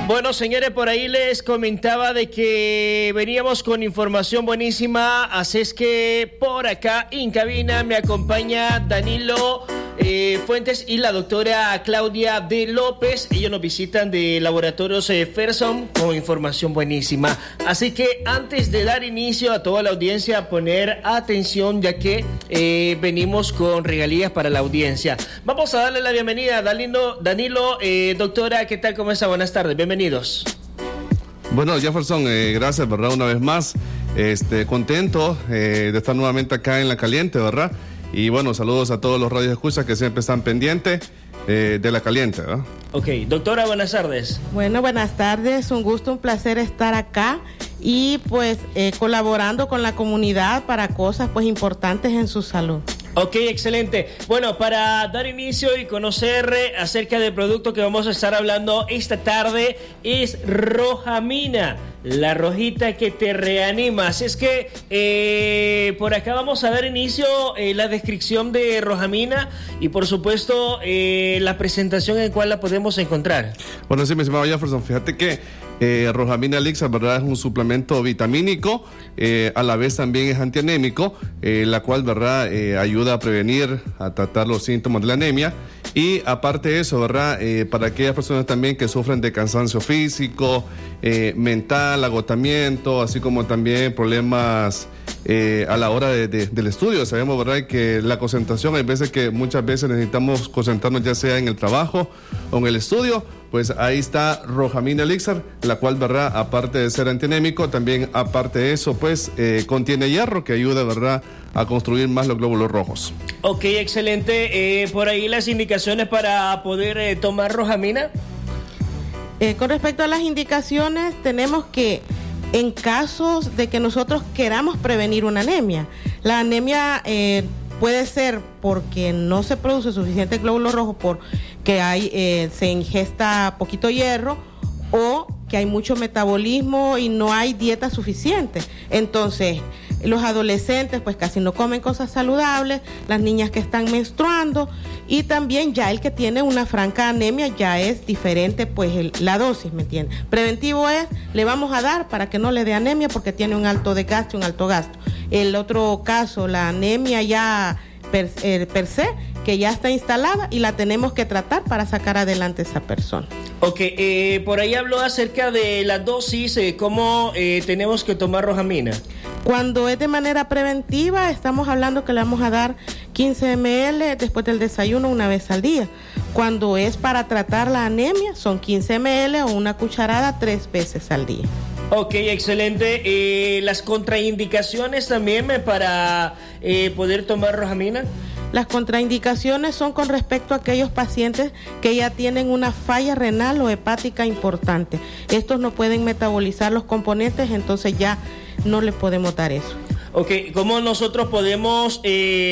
Bueno, señores, por ahí les comentaba de que veníamos con información buenísima, así es que por acá en cabina me acompaña Danilo Fuentes y la doctora Claudia de López. Ellos nos visitan de Laboratorios Ferson con información buenísima. Así que antes de dar inicio a toda la audiencia, poner atención, ya que venimos con regalías para la audiencia. Vamos a darle la bienvenida a Danilo, doctora, ¿qué tal? ¿Cómo está? Buenas tardes, bienvenidos. Bueno, Jefferson, gracias, ¿verdad? Una vez más, contento de estar nuevamente acá en La Caliente, ¿verdad? Y bueno, saludos a todos los radioescuchas que siempre están pendientes de La Caliente, ¿verdad? Ok, doctora, buenas tardes. Bueno, buenas tardes, un gusto, un placer estar acá y pues colaborando con la comunidad para cosas pues importantes en su salud. Ok, excelente. Bueno, para dar inicio y conocer acerca del producto que vamos a estar hablando esta tarde es Rojamina, la rojita que te reanima. Así es que por acá vamos a dar inicio la descripción de Rojamina y por supuesto la presentación en cual la podemos encontrar. Bueno, sí, mi estimado Jefferson, fíjate que Rojamina Elixir, ¿verdad? Es un suplemento vitamínico, a la vez también es antianémico, la cual, ¿verdad? Ayuda a prevenir, a tratar los síntomas de la anemia. Y aparte de eso, ¿verdad? Para aquellas personas también que sufren de cansancio físico, mental, agotamiento, así como también problemas a la hora del estudio. Sabemos, ¿verdad?, que la concentración, hay veces que muchas veces necesitamos concentrarnos ya sea en el trabajo o en el estudio. Pues ahí está Rojamina Elixir, la cual, ¿verdad?, aparte de ser antianémico, también aparte de eso, pues contiene hierro que ayuda, ¿verdad?, a construir más los glóbulos rojos. Ok, excelente. Por ahí las indicaciones para poder tomar Rojamina. Con respecto a las indicaciones, tenemos que en casos de que nosotros queramos prevenir una anemia, la anemia puede ser porque no se produce suficiente glóbulo rojo, porque se ingesta poquito hierro, o que hay mucho metabolismo y no hay dieta suficiente. Entonces, los adolescentes pues casi no comen cosas saludables, las niñas que están menstruando, y también ya el que tiene una franca anemia ya es diferente pues la dosis, ¿me entiendes? Preventivo es, le vamos a dar para que no le dé anemia porque tiene un alto desgaste, un alto gasto. El otro caso, la anemia ya per se, que ya está instalada y la tenemos que tratar para sacar adelante a esa persona. Ok, por ahí habló acerca de la dosis, cómo tenemos que tomar Rojamina. Cuando es de manera preventiva, estamos hablando que le vamos a dar 15 ml después del desayuno una vez al día. Cuando es para tratar la anemia, son 15 ml o una cucharada 3 veces al día. Ok, excelente. Las contraindicaciones también para poder tomar Rojamina. Las contraindicaciones son con respecto a aquellos pacientes que ya tienen una falla renal o hepática importante. Estos no pueden metabolizar los componentes, entonces ya no le podemos dar eso. Ok, ¿cómo nosotros podemos,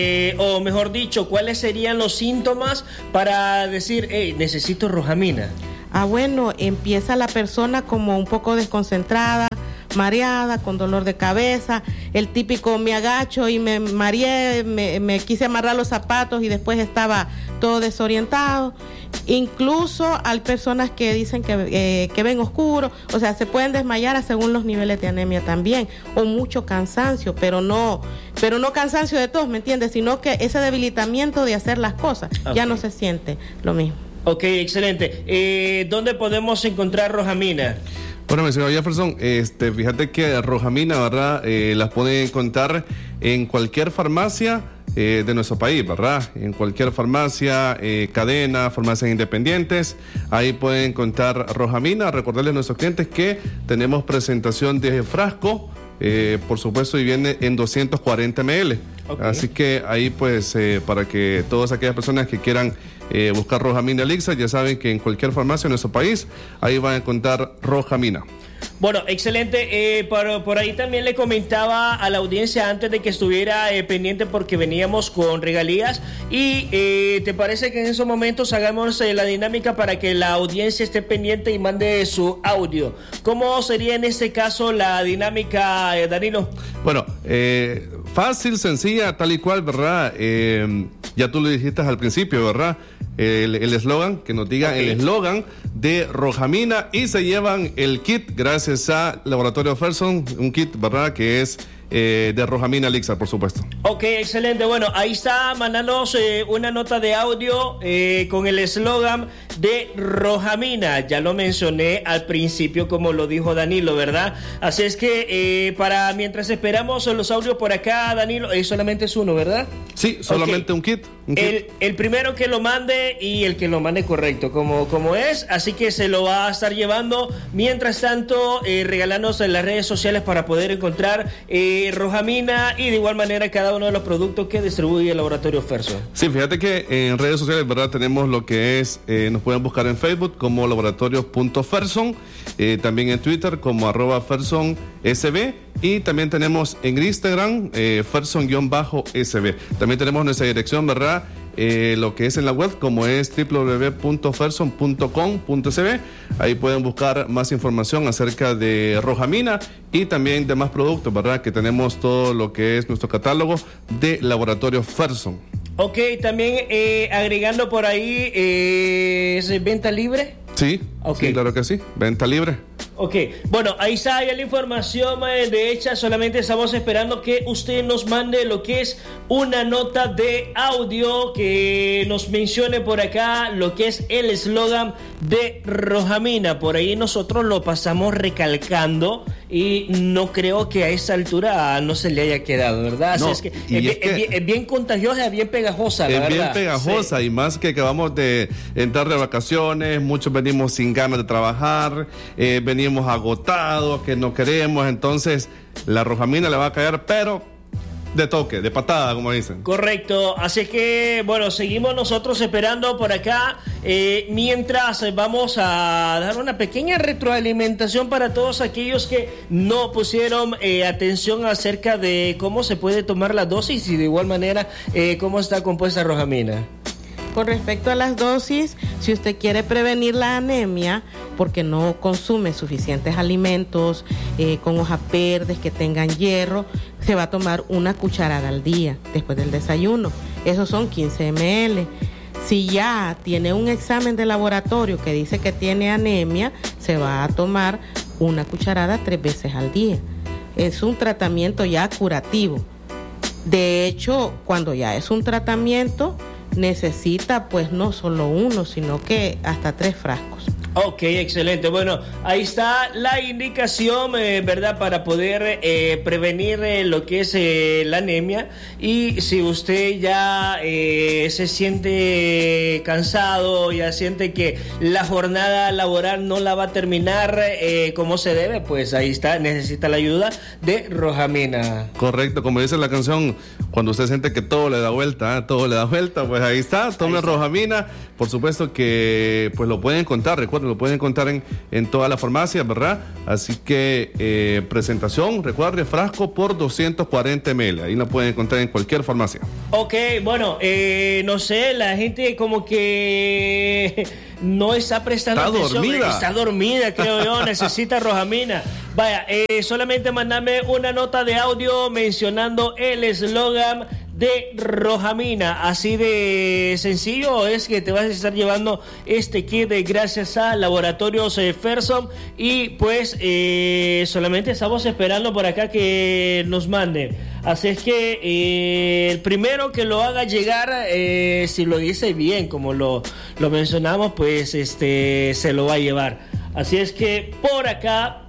o mejor dicho, cuáles serían los síntomas para decir, necesito Rojamina? Bueno, empieza la persona como un poco desconcentrada, mareada, con dolor de cabeza, el típico me agacho y me mareé, me quise amarrar los zapatos y después estaba todo desorientado. Incluso hay personas que dicen que ven oscuro, o sea, se pueden desmayar según los niveles de anemia también, o mucho cansancio, pero no cansancio de todos, ¿me entiendes? Sino que ese debilitamiento de hacer las cosas, okay, ya no se siente lo mismo. Ok, excelente. ¿Dónde podemos encontrar Rojamina? Bueno, mi señor Jefferson, fíjate que Rojamina, ¿verdad? Las pueden encontrar en cualquier farmacia de nuestro país, ¿verdad? En cualquier farmacia, cadena, farmacias independientes, ahí pueden encontrar Rojamina. Recordarles a nuestros clientes que tenemos presentación de frasco, por supuesto, y viene en 240 ml. Okay. Así que ahí pues para que todas aquellas personas que quieran buscar Rojamina Elixir, ya saben que en cualquier farmacia en nuestro país ahí van a encontrar Rojamina. Bueno, excelente. Por ahí también le comentaba a la audiencia antes de que estuviera pendiente, porque veníamos con regalías. Y ¿te parece que en esos momentos hagamos la dinámica para que la audiencia esté pendiente y mande su audio? ¿Cómo sería en este caso la dinámica, Danilo? Bueno, fácil, sencilla, tal y cual, ¿verdad? Ya tú lo dijiste al principio, ¿verdad? el eslogan, que nos digan el eslogan de Rojamina y se llevan el kit gracias a Laboratorio Ferson, un kit, ¿verdad?, que es de Rojamina Elixir, por supuesto. Ok, excelente. Bueno, ahí está, mandanos una nota de audio con el eslogan de Rojamina. Ya lo mencioné al principio, como lo dijo Danilo, ¿verdad? Así es que para mientras esperamos los audios por acá, Danilo, solamente es uno, ¿verdad? Sí, solamente un kit. El primero que lo mande y el que lo mande correcto, como es. Así que se lo va a estar llevando. Mientras tanto, regalarnos en las redes sociales para poder encontrar Rojamina y de igual manera cada uno de los productos que distribuye el Laboratorio Ferson. Sí, fíjate que en redes sociales, ¿verdad?, tenemos lo que es, nos pueden buscar en Facebook como laboratorios.ferson, también en Twitter como @fersonsb, y también tenemos en Instagram ferson_sb. También tenemos nuestra dirección, ¿verdad?, lo que es en la web, como es www.ferson.com.sb. Ahí pueden buscar más información acerca de Rojamina y también de más productos, ¿verdad?, que tenemos todo lo que es nuestro catálogo de Laboratorio Ferson. Ok, también agregando por ahí, ¿es venta libre? Sí, okay. Sí, claro que sí, venta libre. Ok, bueno, ahí está ya la información de hecha, solamente estamos esperando que usted nos mande lo que es una nota de audio, que nos mencione por acá lo que es el eslogan de Rojamina. Por ahí nosotros lo pasamos recalcando y no creo que a esa altura no se le haya quedado, ¿verdad? No, Así es bien contagiosa, es bien pegajosa, la verdad. Es bien pegajosa, sí. Y más que acabamos de entrar de vacaciones, muchos venimos sin ganas de trabajar, venimos agotados, que no queremos, entonces la Rojamina le va a caer, pero de toque, de patada, como dicen. Correcto, así que bueno, seguimos nosotros esperando por acá, mientras vamos a dar una pequeña retroalimentación para todos aquellos que no pusieron atención acerca de cómo se puede tomar la dosis y de igual manera cómo está compuesta Rojamina. Con respecto a las dosis, si usted quiere prevenir la anemia porque no consume suficientes alimentos con hojas verdes que tengan hierro, se va a tomar una cucharada al día después del desayuno. Esos son 15 ml. Si ya tiene un examen de laboratorio que dice que tiene anemia, se va a tomar una cucharada 3 veces al día. Es un tratamiento ya curativo. De hecho, cuando ya es un tratamiento, necesita pues no solo uno, sino que hasta 3 frascos. Ok, excelente. Bueno, ahí está la indicación, ¿verdad?, para poder prevenir lo que es la anemia. Y si usted ya se siente cansado, ya siente que la jornada laboral no la va a terminar como se debe, pues ahí está, necesita la ayuda de Rojamina. Correcto, como dice la canción, cuando usted siente que todo le da vuelta, pues ahí está, tome Rojamina. Por supuesto que pues lo pueden encontrar, recuerden, lo pueden encontrar en todas las farmacias, ¿verdad? Así que presentación, recuerde, frasco por 240 ml. Ahí lo pueden encontrar en cualquier farmacia. Ok, bueno, no sé, la gente como que no está prestando atención. Está dormida, creo yo, necesita Rojamina. Vaya, solamente mandame una nota de audio mencionando el eslogan de Rojamina. Así de sencillo es que te vas a estar llevando este kit gracias a Laboratorios Ferson. Y pues solamente estamos esperando por acá que nos manden. Así es que el primero que lo haga llegar, si lo dice bien como lo mencionamos, pues se lo va a llevar. Así es que por acá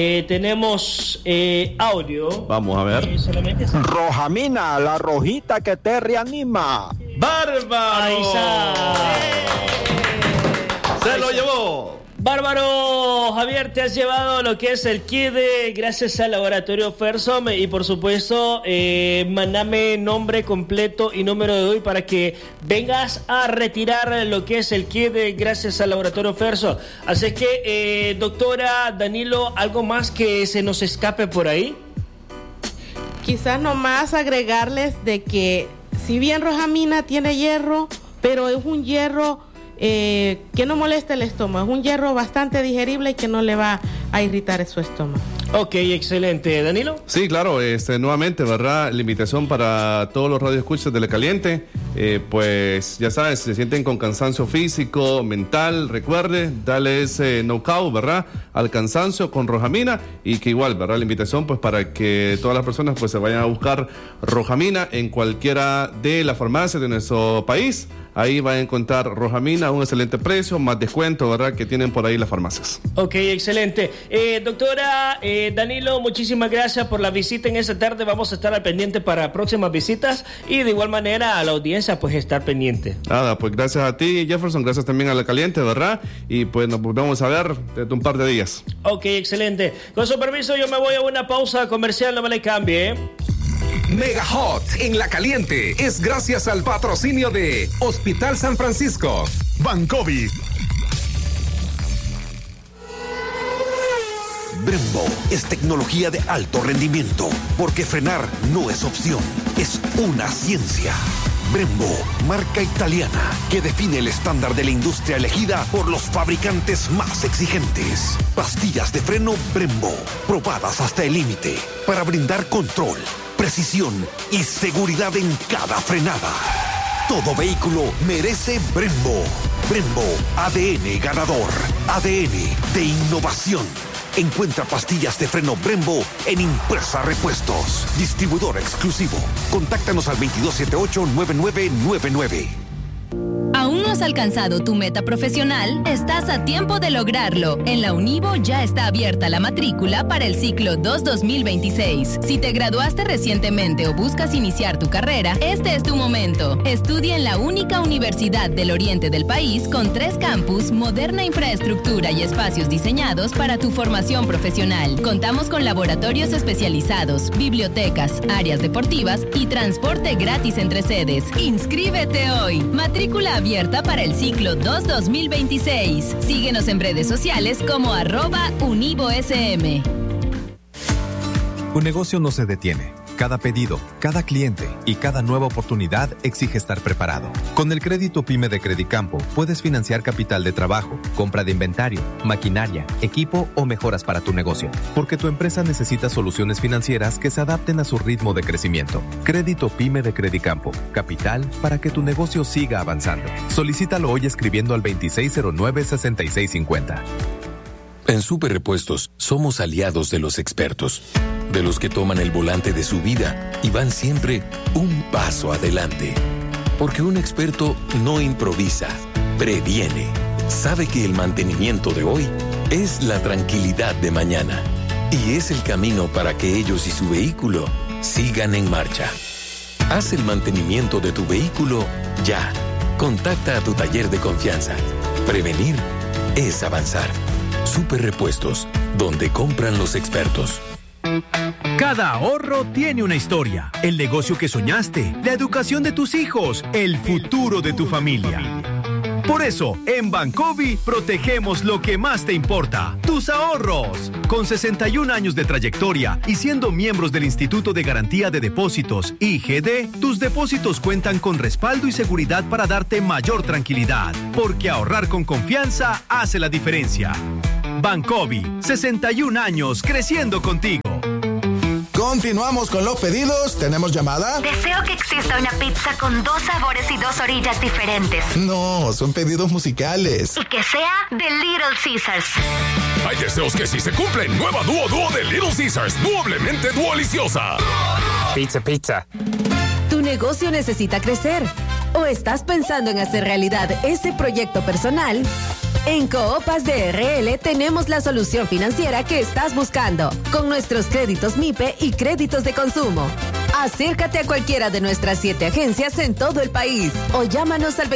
tenemos audio. Vamos a ver. Rojamina, la rojita que te reanima. ¡Bárbaro! Ahí está. Se lo llevó. Bárbaro, Javier, te has llevado lo que es el kit gracias al Laboratorio Ferson. Y por supuesto, mandame nombre completo y número de hoy para que vengas a retirar lo que es el kit gracias al Laboratorio Ferson. Así que, doctora Danilo, ¿algo más que se nos escape por ahí? Quizás nomás agregarles de que si bien Rojamina tiene hierro, pero es un hierro que no molesta el estómago, es un hierro bastante digerible y que no le va a irritar su estómago. Ok, excelente. ¿Danilo? Sí, claro, nuevamente, ¿verdad? La invitación para todos los radioescuchas de Le Caliente. pues ya sabes, se sienten con cansancio físico, mental, recuerde, dale ese knockout, ¿verdad? Al cansancio con Rojamina, y que igual, ¿verdad? La invitación pues para que todas las personas pues se vayan a buscar Rojamina en cualquiera de las farmacias de nuestro país. Ahí van a encontrar Rojamina a un excelente precio, más descuento, ¿verdad? Que tienen por ahí las farmacias. Ok, excelente. Doctora Danilo, muchísimas gracias por la visita en esta tarde. Vamos a estar al pendiente para próximas visitas y de igual manera a la audiencia pues estar pendiente. Nada, pues gracias a ti, Jefferson, gracias también a La Caliente, ¿verdad? Y pues nos volvemos a ver dentro de un par de días. Ok, excelente. Con su permiso yo me voy a una pausa comercial, no me le cambie, ¿eh? Mega Hot en La Caliente es gracias al patrocinio de Hospital San Francisco, Bancovi. Brembo es tecnología de alto rendimiento, porque frenar no es opción, es una ciencia. Brembo, marca italiana que define el estándar de la industria elegida por los fabricantes más exigentes. Pastillas de freno Brembo, probadas hasta el límite, para brindar control, precisión y seguridad en cada frenada. Todo vehículo merece Brembo. Brembo, ADN ganador, ADN de innovación. Encuentra pastillas de freno Brembo en Impresa Repuestos. Distribuidor exclusivo. Contáctanos al 2278-9999. ¿Aún no has alcanzado tu meta profesional? Estás a tiempo de lograrlo. En la Univo ya está abierta la matrícula para el ciclo 2-2026. Si te graduaste recientemente o buscas iniciar tu carrera, este es tu momento. Estudia en la única universidad del oriente del país con 3 campus, moderna infraestructura y espacios diseñados para tu formación profesional. Contamos con laboratorios especializados, bibliotecas, áreas deportivas y transporte gratis entre sedes. ¡Inscríbete hoy! Matrícula abierta para el ciclo 2-2026. Síguenos en redes sociales como @UnivoSM. Un negocio no se detiene. Cada pedido, cada cliente y cada nueva oportunidad exige estar preparado. Con el crédito PYME de Credicampo puedes financiar capital de trabajo, compra de inventario, maquinaria, equipo o mejoras para tu negocio. Porque tu empresa necesita soluciones financieras que se adapten a su ritmo de crecimiento. Crédito PYME de Credicampo. Capital para que tu negocio siga avanzando. Solicítalo hoy escribiendo al 2609-6650. En Super Repuestos somos aliados de los expertos, de los que toman el volante de su vida y van siempre un paso adelante. Porque un experto no improvisa, previene. Sabe que el mantenimiento de hoy es la tranquilidad de mañana y es el camino para que ellos y su vehículo sigan en marcha. Haz el mantenimiento de tu vehículo ya. Contacta a tu taller de confianza. Prevenir es avanzar. Super Repuestos, donde compran los expertos. Cada ahorro tiene una historia. El negocio que soñaste, la educación de tus hijos, el futuro de tu familia. Por eso, en Bancovi protegemos lo que más te importa, tus ahorros. Con 61 años de trayectoria y siendo miembros del Instituto de Garantía de Depósitos, IGD, tus depósitos cuentan con respaldo y seguridad para darte mayor tranquilidad, porque ahorrar con confianza hace la diferencia. Bancovi, 61 años creciendo contigo. Continuamos con los pedidos. ¿Tenemos llamada? Deseo que exista una pizza con 2 sabores y 2 orillas diferentes. No, son pedidos musicales. Y que sea de Little Caesars. Hay deseos que sí se cumplen. Nueva Duo de Little Caesars. Doblemente deliciosa. Pizza. Tu negocio necesita crecer. ¿O estás pensando en hacer realidad ese proyecto personal? En Coopas DRL tenemos la solución financiera que estás buscando, con nuestros créditos MIPE y créditos de consumo. Acércate a cualquiera de nuestras 7 agencias en todo el país o llámanos al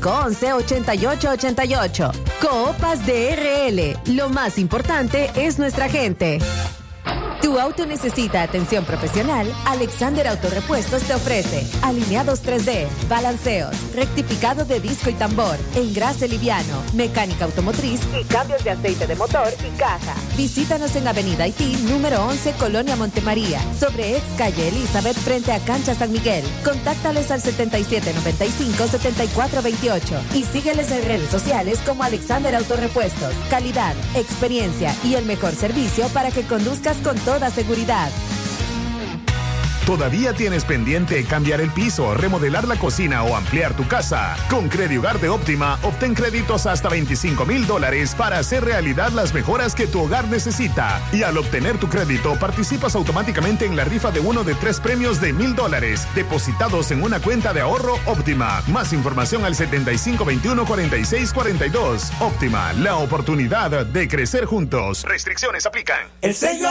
2511-8888. Coopas DRL, lo más importante es nuestra gente. Tu auto necesita atención profesional. Alexander Autorepuestos te ofrece alineados 3D, balanceos, rectificado de disco y tambor, engrase liviano, mecánica automotriz y cambios de aceite de motor y caja. Visítanos en Avenida Haití, número 11, Colonia Montemaría, sobre ex calle Elizabeth, frente a Cancha San Miguel. Contáctales al 7795-7428 y sígueles en redes sociales como Alexander Autorepuestos. Calidad, experiencia y el mejor servicio para que conduzcas con toda seguridad. ¿Todavía tienes pendiente cambiar el piso, remodelar la cocina o ampliar tu casa? Con Credihogar de Óptima, obtén créditos hasta $25,000 para hacer realidad las mejoras que tu hogar necesita. Y al obtener tu crédito, participas automáticamente en la rifa de uno de 3 premios de $1,000, depositados en una cuenta de ahorro Óptima. Más información al 7521-4642. Óptima, la oportunidad de crecer juntos. Restricciones aplican. El sello